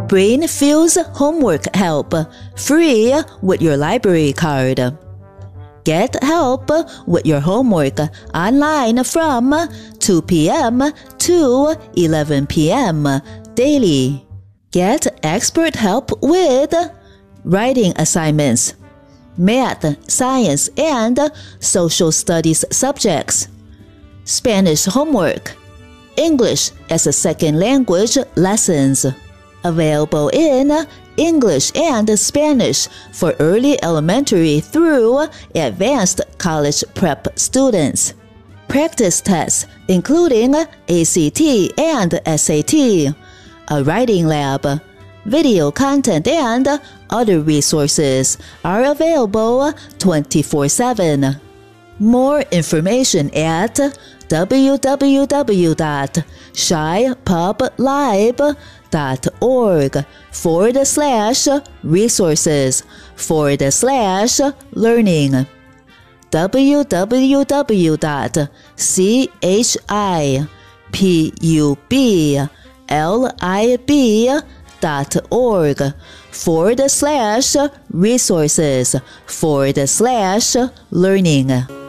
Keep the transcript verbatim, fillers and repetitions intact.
Brainfuse Homework Help, free with your library card. Get help with your homework online from two p m to eleven p m daily. Get expert help with writing assignments, math, science, and social studies subjects, Spanish homework, English as a second language lessons. Available in English and Spanish for early elementary through advanced college prep students. Practice tests including A C T and S A T, a writing lab, video content, and other resources are available twenty-four seven. More information at w w w dot shy pub live dot org forward slash resources forward slash learning. w w w dot chipub dot org forward slash resources forward slash learning.